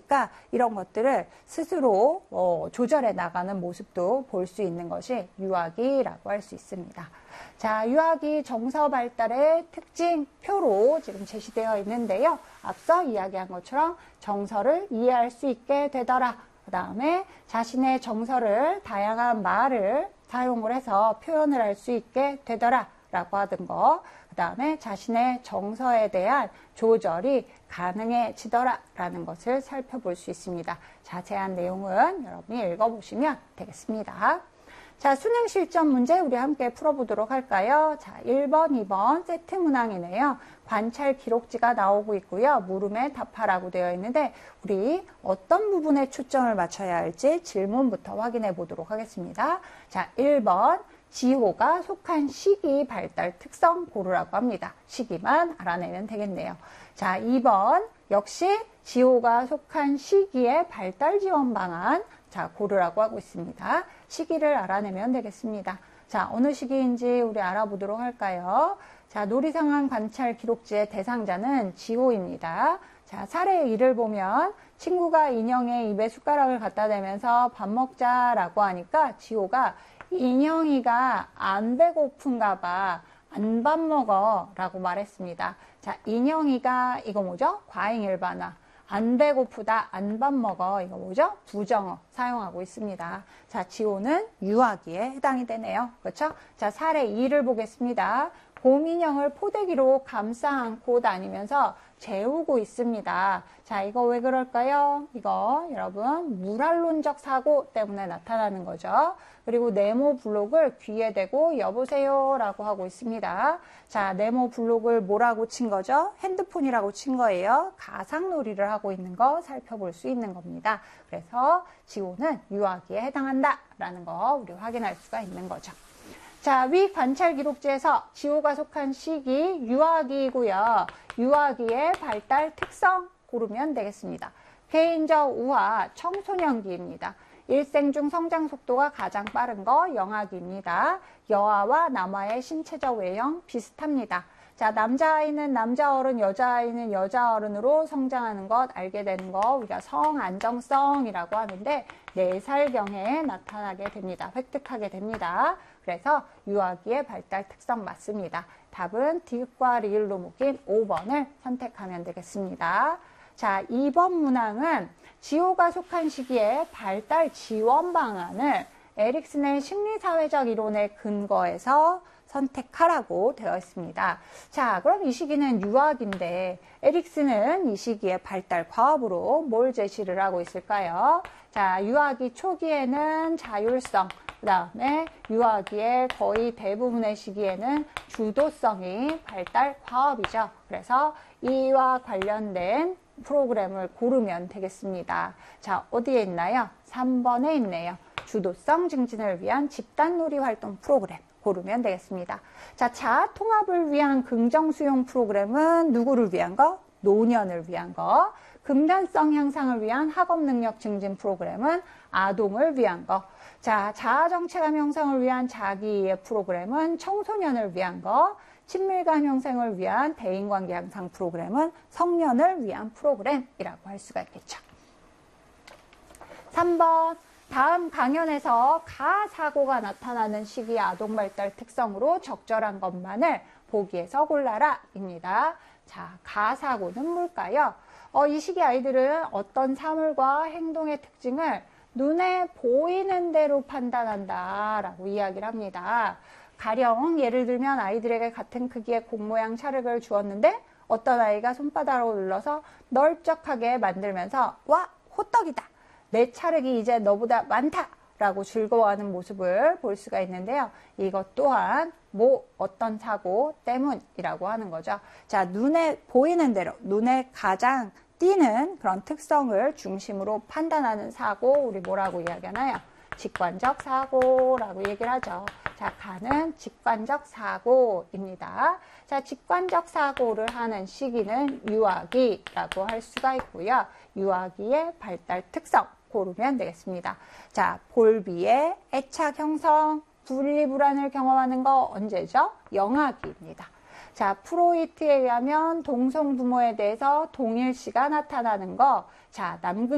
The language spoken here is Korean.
있으니까 이런 것들을 스스로 조절해 나가는 모습도 볼 수 있는 것이 유아기라고 할 수 있습니다. 자, 유아기 정서 발달의 특징 표로 지금 제시되어 있는데요. 앞서 이야기한 것처럼 정서를 이해할 수 있게 되더라. 그 다음에 자신의 정서를 다양한 말을 사용을 해서 표현을 할 수 있게 되더라 라고 하던 거, 그 다음에 자신의 정서에 대한 조절이 가능해지더라 라는 것을 살펴볼 수 있습니다. 자세한 내용은 여러분이 읽어보시면 되겠습니다. 자, 수능 실전 문제 우리 함께 풀어보도록 할까요? 자, 1번, 2번 세트 문항이네요. 관찰 기록지가 나오고 있고요. 물음에 답하라고 되어 있는데 우리 어떤 부분에 초점을 맞춰야 할지 질문부터 확인해 보도록 하겠습니다. 자, 1번 지호가 속한 시기 발달 특성 고르라고 합니다. 시기만 알아내면 되겠네요. 자, 2번 역시 지호가 속한 시기의 발달 지원 방안 자, 고르라고 하고 있습니다. 시기를 알아내면 되겠습니다. 자, 어느 시기인지 우리 알아보도록 할까요? 자, 놀이상황 관찰 기록지의 대상자는 지호입니다. 자, 사례 1을 보면 친구가 인형의 입에 숟가락을 갖다 대면서 밥 먹자라고 하니까 지호가 인형이가 안 배고픈가 봐. 안 밥 먹어 라고 말했습니다. 자, 인형이가 이거 뭐죠? 과잉 일반화. 안 배고프다, 안 밥 먹어. 이거 뭐죠? 부정어 사용하고 있습니다. 자, 지호는 유아기에 해당이 되네요. 그렇죠? 자, 사례 2를 보겠습니다. 곰인형을 포대기로 감싸 안고 다니면서 재우고 있습니다. 자, 이거 왜 그럴까요? 이거 여러분 물활론적 사고 때문에 나타나는 거죠. 그리고 네모 블록을 귀에 대고 여보세요 라고 하고 있습니다. 자, 네모 블록을 뭐라고 친 거죠? 핸드폰이라고 친 거예요. 가상놀이를 하고 있는 거 살펴볼 수 있는 겁니다. 그래서 지호는 유아기에 해당한다 라는 거 우리 확인할 수가 있는 거죠. 자, 위 관찰 기록지에서 지호가 속한 시기 유아기이고요. 유아기의 발달 특성 고르면 되겠습니다. 개인적 우화 청소년기입니다. 일생 중 성장 속도가 가장 빠른 거 영아기입니다. 여아와 남아의 신체적 외형 비슷합니다. 자, 남자아이는 남자어른, 여자아이는 여자어른으로 성장하는 것 알게 되는 거 우리가 성안정성이라고 하는데 4살경에 나타나게 됩니다. 획득하게 됩니다. 그래서 유아기의 발달 특성 맞습니다. 답은 디귿과 리을로 묶인 5번을 선택하면 되겠습니다. 자, 2번 문항은 지호가 속한 시기에 발달 지원 방안을 에릭슨의 심리사회적 이론에 근거해서 선택하라고 되어 있습니다. 자, 그럼 이 시기는 유아기인데 에릭슨은 이 시기의 발달 과업으로 뭘 제시를 하고 있을까요? 자, 유아기 초기에는 자율성, 그 다음에 유아기의 거의 대부분의 시기에는 주도성이 발달 과업이죠. 그래서 이와 관련된 프로그램을 고르면 되겠습니다. 자, 어디에 있나요? 3번에 있네요. 주도성 증진을 위한 집단놀이 활동 프로그램 고르면 되겠습니다. 자, 자아 통합을 위한 긍정 수용 프로그램은 누구를 위한 거? 노년을 위한 거. 근면성 향상을 위한 학업 능력 증진 프로그램은 아동을 위한 거. 자, 자아 정체감 형성을 위한 자기이해 프로그램은 청소년을 위한 거. 친밀감 형성을 위한 대인관계 향상 프로그램은 성년을 위한 프로그램이라고 할 수가 있겠죠. 3번 다음 강연에서 가사고가 나타나는 시기 아동 발달 특성으로 적절한 것만을 보기에서 골라라 입니다. 자, 가사고는 뭘까요? 이 시기 아이들은 어떤 사물과 행동의 특징을 눈에 보이는 대로 판단한다 라고 이야기를 합니다. 가령 예를 들면 아이들에게 같은 크기의 공 모양 찰흙을 주었는데 어떤 아이가 손바닥으로 눌러서 널쩍하게 만들면서 와, 호떡이다. 내 찰흙이 이제 너보다 많다 라고 즐거워하는 모습을 볼 수가 있는데요. 이것 또한 어떤 사고 때문이라고 하는 거죠. 자, 눈에 보이는 대로 눈에 가장 띄는 그런 특성을 중심으로 판단하는 사고 우리 뭐라고 이야기하나요? 직관적 사고라고 얘기를 하죠. 자, 가는 직관적 사고입니다. 자, 직관적 사고를 하는 시기는 유아기라고 할 수가 있고요. 유아기의 발달 특성 고르면 되겠습니다. 자, 볼비의 애착 형성, 분리불안을 경험하는 거 언제죠? 영아기입니다. 자, 프로이트에 의하면 동성 부모에 대해서 동일시가 나타나는 거. 자, 남극